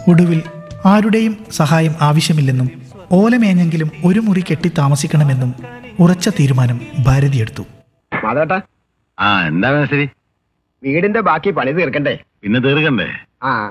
ഒടുവിൽ ആരുടെയും സഹായം ആവശ്യമില്ലെന്നും ഓലമേഞ്ഞെങ്കിലും ഒരു മുറി കെട്ടി താമസിക്കണമെന്നും ഉറച്ച തീരുമാനം ഭാരതി എടുത്തു. മാധവേട്ടാ, എന്താ ശരി, വീടിന്റെ ബാക്കി പണി തീർക്കണ്ടേ? പിന്നെ തീർക്കണ്ടേ? ആ